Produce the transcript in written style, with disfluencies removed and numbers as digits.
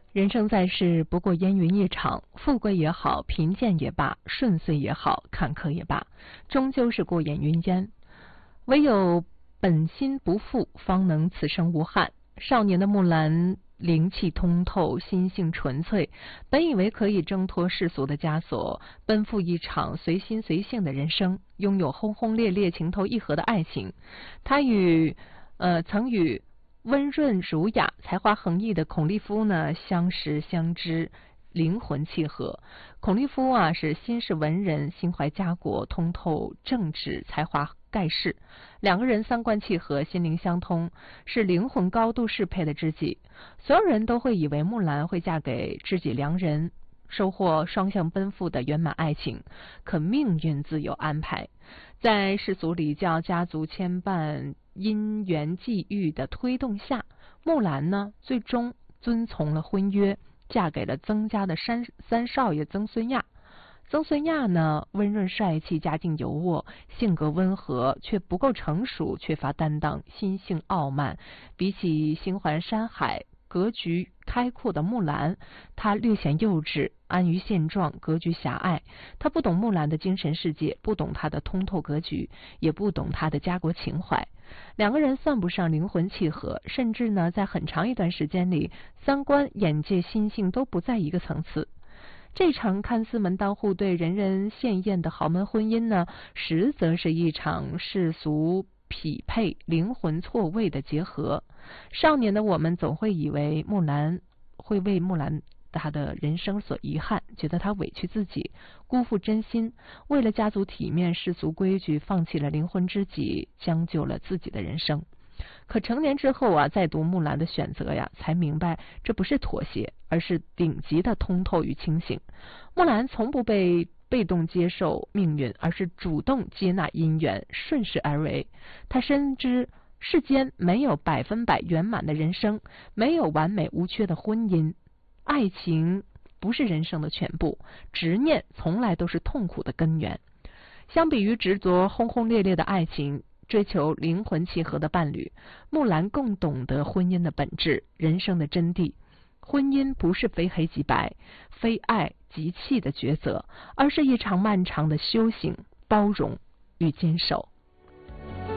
人生在世，不过烟云一场，富贵也好，贫贱也罢，顺遂也好，坎坷也罢，终究是过眼云烟。唯有本心不负，方能此生无憾。少年的木兰灵气通透，心性纯粹，本以为可以挣脱世俗的枷锁，奔赴一场随心随性的人生，拥有轰轰烈烈、情投意合的爱情。他曾与温润儒雅、才华横溢的孔立夫呢相识相知，灵魂契合。孔立夫是心是文人，心怀家国，通透政治，才华盖世。两个人三观契合，心灵相通，是灵魂高度适配的知己。所有人都会以为木兰会嫁给知己良人，收获双向奔赴的圆满爱情，可命运自有安排。在世俗礼教、家族牵绊、姻缘际遇的推动下，木兰呢最终遵从了婚约，嫁给了曾家的三少爷曾孙亚。曾孙亚呢温润帅气，家境优渥，性格温和却不够成熟，缺乏担当，心性傲慢。比起心怀山海、格局开阔的木兰，他略显幼稚，安于现状，格局狭隘。他不懂木兰的精神世界，不懂他的通透格局，也不懂他的家国情怀。两个人算不上灵魂契合，甚至呢在很长一段时间里，三观、眼界、心性都不在一个层次。这场看似门当户对、人人羡艳的豪门婚姻呢，实则是一场世俗匹配、灵魂错位的结合。少年的我们总会以为木兰会为木兰他的人生所遗憾，觉得他委屈自己，辜负真心，为了家族体面、世俗规矩，放弃了灵魂知己，将就了自己的人生。可成年之后再读木兰的选择才明白这不是妥协，而是顶级的通透与清醒。木兰从不被动接受命运，而是主动接纳因缘，顺势而为。她深知世间没有100%圆满的人生，没有完美无缺的婚姻，爱情不是人生的全部，执念从来都是痛苦的根源。相比于执着轰轰烈烈的爱情，追求灵魂契合的伴侣，木兰更懂得婚姻的本质，人生的真谛。婚姻不是非黑即白、非爱即弃的抉择，而是一场漫长的修行、包容与坚守。